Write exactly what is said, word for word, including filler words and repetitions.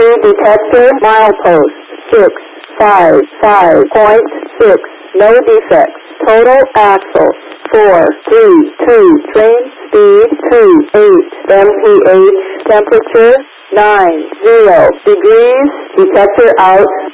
two detector, milepost six five five point six, no defects. Total axle four three two, train speed two eight, M P H temperature nine zero degrees, detector out.